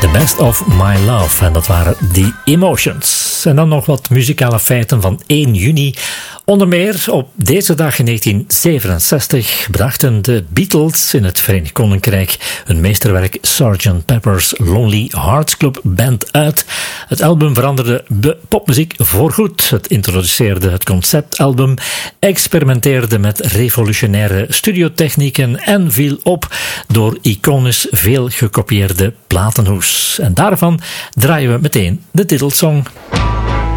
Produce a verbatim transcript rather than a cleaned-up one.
Best of My Love. En dat waren The Emotions. En dan nog wat muzikale feiten van één juni. Onder meer op deze dag in negentien zevenenzestig brachten de Beatles in het Verenigd Koninkrijk hun meesterwerk sergeant Pepper's Lonely Hearts Club Band uit. Het album veranderde de popmuziek voorgoed. Het introduceerde het conceptalbum, experimenteerde met revolutionaire studiotechnieken en viel op door iconisch veel gekopieerde platenhoes. En daarvan draaien we meteen de titelsong.